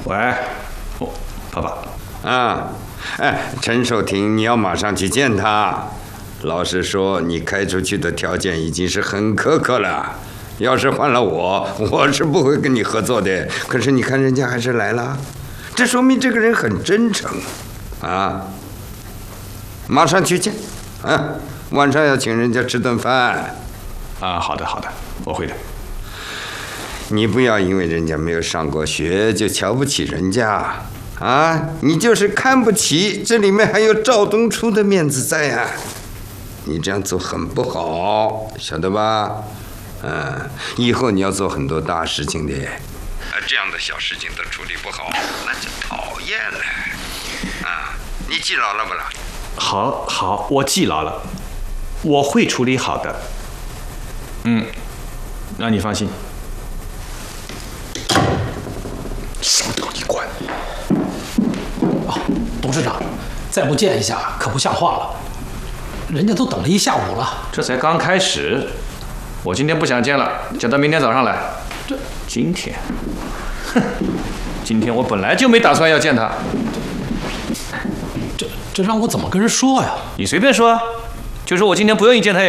喂，哦，爸爸。 啊，哎，陈守廷，你要马上去见他。老实说，你开出去的条件已经是很苛刻了。要是换了我是不会跟你合作的。可是你看人家还是来了，这说明这个人很真诚，啊。马上去见，啊，晚上要请人家吃顿饭。 啊，好的，我会的。 你不要因为人家没有上过学就瞧不起人家，啊，你就是看不起，这里面还有赵东初的面子在呀。你这样做很不好，晓得吧？以后你要做很多大事情的，这样的小事情都处理不好，那就讨厌了。啊，你记牢了不啦？ 好，我记牢了，我会处理好的。让你放心。什么都你管。 董事长，再不见一下可不像话了，人家都等了一下午了。 这才刚开始，我今天不想见了，叫他明天早上来。今天，今天我本来就没打算要见他。 这让我怎么跟人说呀？ 你随便说，就说我今天不愿意见他也。